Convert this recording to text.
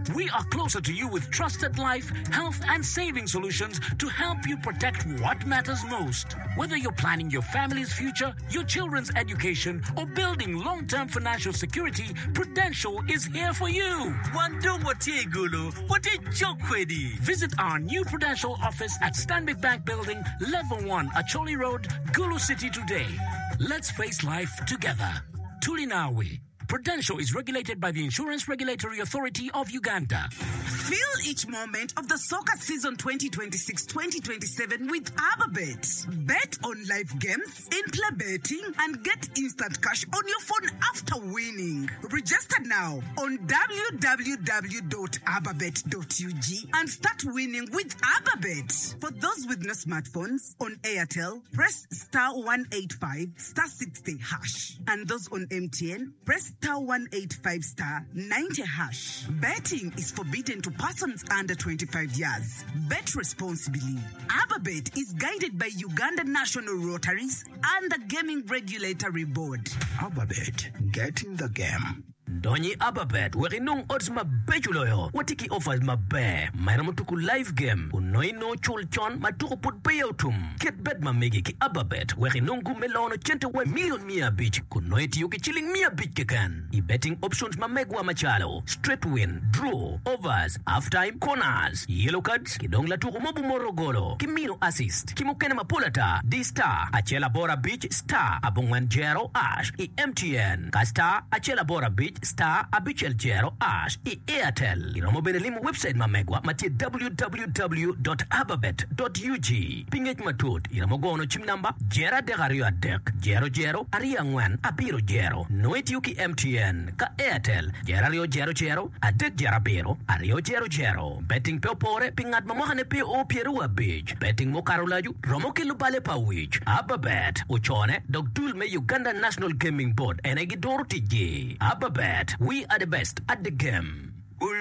We are closer to you with trusted life, health, and saving solutions to help you protect what matters most. Whether you're planning your family's future, your children's education, or building long-term financial security, Prudential is here for you. Visit our new Prudential office at Stanbic Bank Building, Level 1, Acholi Road, Gulu City today. Let's face life together. Tulinawi. Prudential is regulated by the Insurance Regulatory Authority of Uganda. Feel each moment of the soccer season 2026-2027 with ABBABET. Bet on live games, in-play betting, and get instant cash on your phone after winning. Register now on www.abbabet.ug and start winning with ABBABET. For those with no smartphones, on Airtel, press *185 *60#. And those on MTN, press *185 *90#. Betting is forbidden to persons under 25 years. Bet responsibly. ABBABET is guided by Uganda National Rotaries and the Gaming Regulatory Board. ABBABET, get in the game. Donyi ABBABET werinong odds mabechuloyo watiki offers mabe mayramutuku live game unoino chulchon matuku put payoutum get bet mamegi ki ABBABET werinongu melono chente we million mia beach kunoiti yuki chilling mia beach kekan I betting options mamegwa machalo straight win draw overs half time corners yellow cards kidongla tuku mobu morogolo kimino assist kimukene mapulata D-Star achela bora beach star abongwan jero ash I MTN Kastar achela bora beach star abichel jero ash I Airtel iromo benelimu website mamegwa matie www.abbabet.ug pingech matut iromo gono chim number jera degario adek jero jero aria ngwen abiro jero noeti yuki MTN ka Airtel jera rio jero jero adek jera biro ario jero jero betting pe opore pingat mamohane pe o pieru abich betting mo karolaju romo kilubale pa wich ABBABET uchone dogdul me Uganda National Gaming Board enegi doru tiji ABBABET, we are the best at the game.